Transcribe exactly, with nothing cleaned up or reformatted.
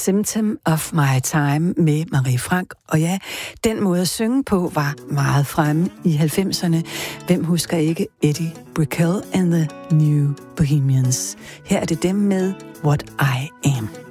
Symptom of My Time med Marie Frank. Og ja, den måde at synge på var meget fremme i halvfemserne. Hvem husker ikke Eddie Brickell and the New Bohemians? Her er det dem med What I Am.